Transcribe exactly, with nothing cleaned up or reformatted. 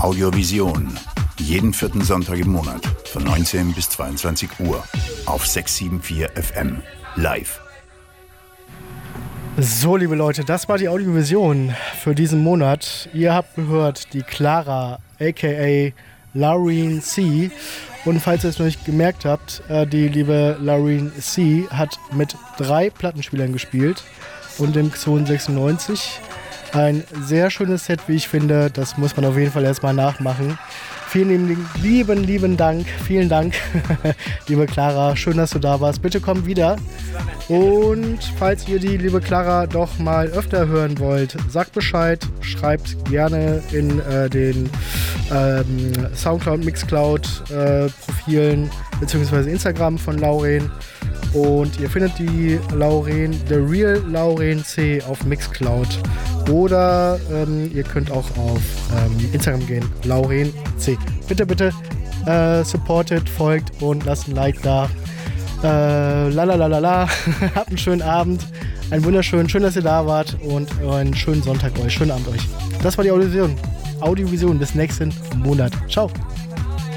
Audiovision. Jeden vierten Sonntag im Monat von neunzehn bis zweiundzwanzig Uhr auf sechs sieben vier F M live. So, liebe Leute, das war die Audiovision für diesen Monat. Ihr habt gehört die Clara, aka Laureen C. Und falls ihr es noch nicht gemerkt habt, die liebe Laureen C. hat mit drei Plattenspielern gespielt und dem Xone sechsundneunzig. Ein sehr schönes Set, wie ich finde. Das muss man auf jeden Fall erstmal nachmachen. Vielen lieben, lieben, lieben Dank. Vielen Dank, liebe Clara. Schön, dass du da warst. Bitte komm wieder. Und falls ihr die liebe Clara doch mal öfter hören wollt, sagt Bescheid. Schreibt gerne in äh, den ähm, Soundcloud, Mixcloud äh, Profilen bzw. Instagram von Laureen. Und ihr findet die Laureen, The Real Laureen C. auf Mixcloud. Oder ähm, ihr könnt auch auf ähm, Instagram gehen, Laureen C. Bitte, bitte äh, supportet, folgt und lasst ein Like da. Äh, lalalala, habt einen schönen Abend, einen wunderschönen, schön, dass ihr da wart und einen schönen Sonntag euch, schönen Abend euch. Das war die Audiovision. Audiovision bis nächsten Monat. Ciao.